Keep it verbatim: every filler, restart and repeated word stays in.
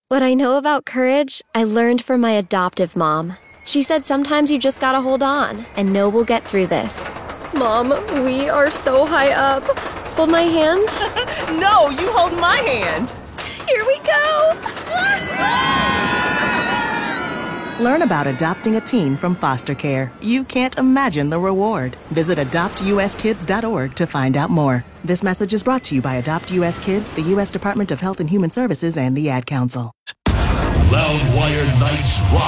What I know about courage, I learned from my adoptive mom. She said sometimes you just gotta hold on and know we'll get through this. Mom, we are so high up. Hold my hand. No, you hold my hand. Here we go. Learn about adopting a teen from foster care. You can't imagine the reward. Visit adopt u s kids dot org to find out more. This message is brought to you by Adopt U S Kids, the U S Department of Health and Human Services, and the Ad Council. Loudwire Nights Rock.